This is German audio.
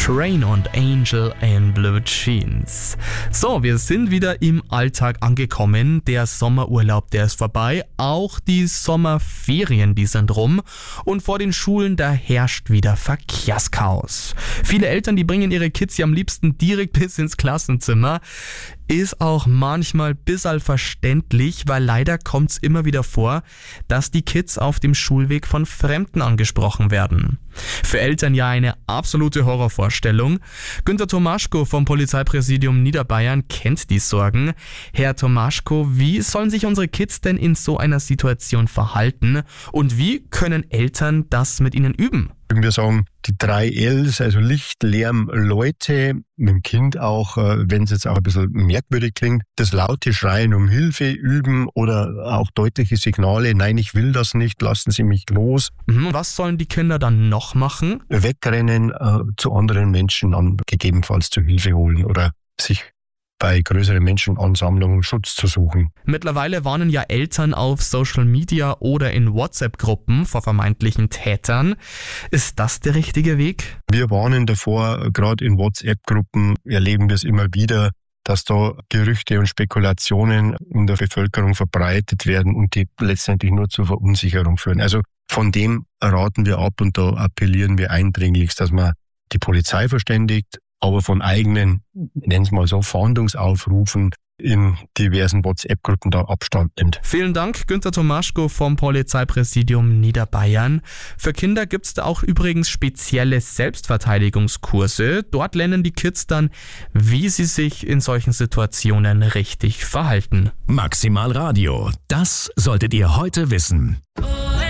Train und Angel in Blue Jeans. So, wir sind wieder im Alltag angekommen. Der Sommerurlaub, der ist vorbei. Auch die Sommerferien, die sind rum. Und vor den Schulen, da herrscht wieder Verkehrschaos. Viele Eltern, die bringen ihre Kids ja am liebsten direkt bis ins Klassenzimmer. Ist auch manchmal bisserl verständlich, weil leider kommt es immer wieder vor, dass die Kids auf dem Schulweg von Fremden angesprochen werden. Für Eltern ja eine absolute Horrorvorstellung. Günter Tomaschko vom Polizeipräsidium Niederbayern kennt die Sorgen. Herr Tomaschko, wie sollen sich unsere Kids denn in so einer Situation verhalten und wie können Eltern das mit ihnen üben? Wir sagen die 3 Ls, also Licht, Lärm, Leute, mit dem Kind auch, wenn es jetzt auch ein bisschen merkwürdig klingt, das laute Schreien um Hilfe üben oder auch deutliche Signale, nein, ich will das nicht, lassen Sie mich los. Was sollen die Kinder dann noch machen? Wegrennen, zu anderen Menschen, dann gegebenenfalls zur Hilfe holen oder sich bei größeren Menschenansammlungen Schutz zu suchen. Mittlerweile warnen ja Eltern auf Social Media oder in WhatsApp-Gruppen vor vermeintlichen Tätern. Ist das der richtige Weg? Wir warnen davor, gerade in WhatsApp-Gruppen erleben wir es immer wieder, dass da Gerüchte und Spekulationen in der Bevölkerung verbreitet werden und die letztendlich nur zur Verunsicherung führen. Also von dem raten wir ab und da appellieren wir eindringlichst, dass man die Polizei verständigt, aber von eigenen, nennen es mal so, Fahndungsaufrufen in diversen WhatsApp-Gruppen da Abstand nimmt. Vielen Dank, Günter Tomaschko vom Polizeipräsidium Niederbayern. Für Kinder gibt's da auch übrigens spezielle Selbstverteidigungskurse. Dort lernen die Kids dann, wie sie sich in solchen Situationen richtig verhalten. Maximal Radio, das solltet ihr heute wissen.